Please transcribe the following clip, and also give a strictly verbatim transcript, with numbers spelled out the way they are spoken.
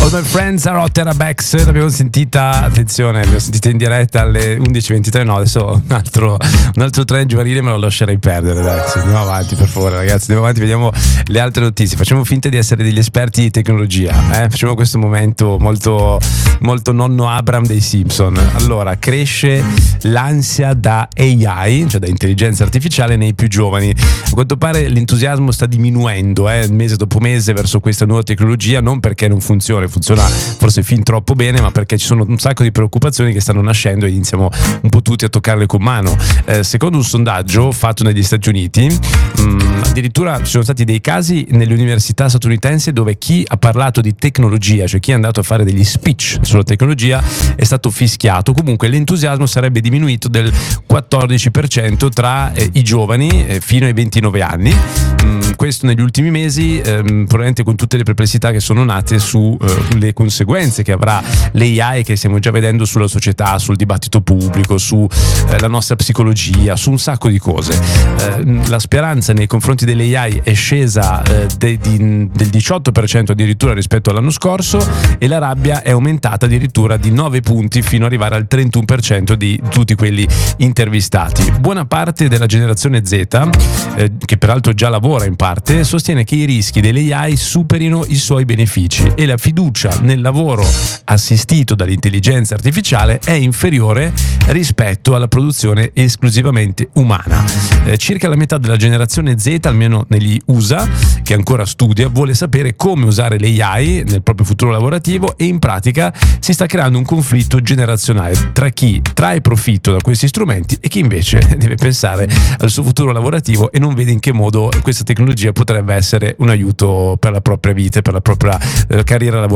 All My Friends Are Out There Backs, l'abbiamo sentita, attenzione, l'abbiamo sentita in diretta alle undici e ventitré. No, adesso un altro, un altro treno giovanile me lo lascerei perdere. Dai, andiamo avanti, per favore, ragazzi. Andiamo avanti, vediamo le altre notizie. Facciamo finta di essere degli esperti di tecnologia, eh? Facciamo questo momento molto, molto nonno Abram dei Simpson. Allora, cresce l'ansia da A I, cioè da intelligenza artificiale, nei più giovani. A quanto pare l'entusiasmo sta diminuendo, eh, mese dopo mese, verso questa nuova tecnologia, non perché non funziona, funziona forse fin troppo bene, ma perché ci sono un sacco di preoccupazioni che stanno nascendo e iniziamo un po' tutti a toccarle con mano. Eh, secondo un sondaggio fatto negli Stati Uniti, mh, addirittura ci sono stati dei casi nelle università statunitensi dove chi ha parlato di tecnologia, cioè chi è andato a fare degli speech sulla tecnologia, è stato fischiato. Comunque l'entusiasmo sarebbe diminuito del quattordici per cento tra eh, i giovani eh, fino ai ventinove anni. Mm, questo negli ultimi mesi, ehm, probabilmente con tutte le perplessità che sono nate su eh, le conseguenze che avrà l'A I, che stiamo già vedendo sulla società, sul dibattito pubblico, su eh, la nostra psicologia, su un sacco di cose. Eh, la speranza nei confronti dell'A I è scesa eh, de, di, del diciotto per cento addirittura rispetto all'anno scorso, e la rabbia è aumentata addirittura di nove punti fino ad arrivare al trentuno per cento di tutti quelli intervistati. Buona parte della generazione Z, eh, che peraltro già lavora in parte, sostiene che i rischi dell'A I superino i suoi benefici e la fiducia nel lavoro assistito dall'intelligenza artificiale è inferiore rispetto alla produzione esclusivamente umana. Eh, circa la metà della generazione Z, almeno negli U S A, che ancora studia, vuole sapere come usare l'A I nel proprio futuro lavorativo, e in pratica si sta creando un conflitto generazionale tra chi trae profitto da questi strumenti e chi invece deve pensare al suo futuro lavorativo e non vede in che modo questa tecnologia potrebbe essere un aiuto per la propria vita e per la propria eh, carriera lavorativa.